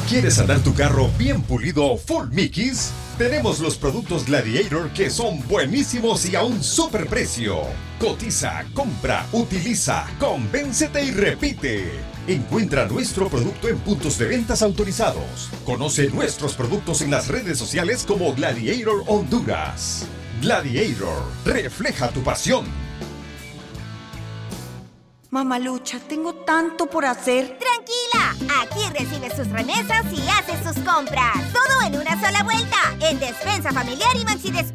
¿Quieres andar tu carro bien pulido full Mickeys? Tenemos los productos Gladiator que son buenísimos y a un super precio. Cotiza, compra, utiliza, convéncete y repite. Encuentra nuestro producto en puntos de ventas autorizados. Conoce nuestros productos en las redes sociales como Gladiator Honduras. Gladiator, refleja tu pasión. Mamalucha, tengo tanto por hacer. ¡Tranquila! Aquí recibes sus remesas y haces sus compras. Todo en una sola vuelta. En Despensa Familiar y Maxi Despensa.